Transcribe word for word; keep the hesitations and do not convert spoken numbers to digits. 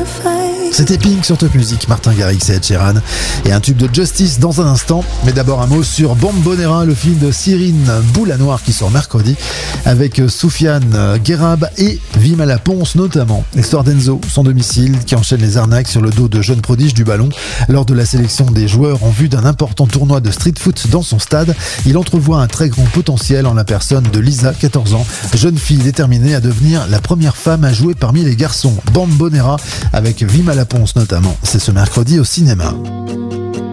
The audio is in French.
C'était Pink sur Top Music, Martin Garrix et Ed Sheeran. Et un tube de Justice dans un instant. Mais d'abord un mot sur Bombonera, le film de Cyrine Boulanoir qui sort mercredi avec Soufiane Guérab et Vima Laponce notamment. L'histoire d'Enzo, son domicile, qui enchaîne les arnaques sur le dos de jeunes prodiges du ballon. Lors de la sélection des joueurs en vue d'un important tournoi de street foot dans son stade, il entrevoit un très grand potentiel en la personne de Lisa, quatorze ans, jeune fille déterminée à devenir la première femme à jouer parmi les garçons. Bombonera avec Vima Laponce notamment. C'est ce mercredi au cinéma.